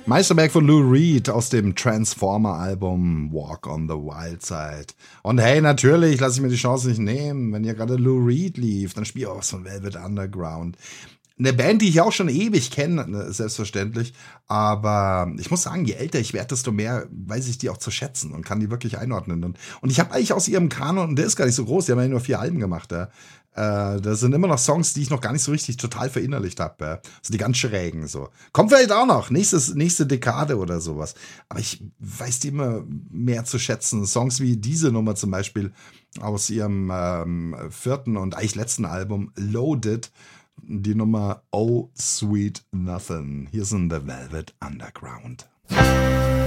Meisterwerk von Lou Reed aus dem Transformer-Album Walk on the Wild Side. Und hey, natürlich lasse ich mir die Chance nicht nehmen. Wenn hier gerade Lou Reed lief, dann spiele ich auch was von Velvet Underground. Eine Band, die ich auch schon ewig kenne, selbstverständlich. Aber ich muss sagen, je älter ich werde, desto mehr weiß ich die auch zu schätzen und kann die wirklich einordnen. Und ich habe eigentlich aus ihrem Kanon, und der ist gar nicht so groß, die haben ja nur 4 Alben gemacht. Da sind immer noch Songs, die ich noch gar nicht so richtig total verinnerlicht habe. So die ganz schrägen. So. Kommt vielleicht auch noch, nächste Dekade oder sowas. Aber ich weiß die immer mehr zu schätzen. Songs wie diese Nummer zum Beispiel aus ihrem 4. und eigentlich letzten Album, Loaded. Die Nummer Oh Sweet Nothing. Hier sind The Velvet Underground.